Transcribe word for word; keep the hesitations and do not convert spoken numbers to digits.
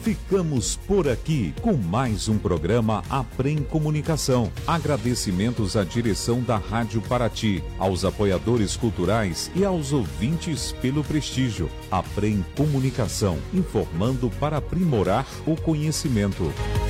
Ficamos por aqui com mais um programa Aprem Comunicação. Agradecimentos à direção da Rádio Paraty, aos apoiadores culturais e aos ouvintes pelo prestígio. Aprem Comunicação, informando para aprimorar o conhecimento.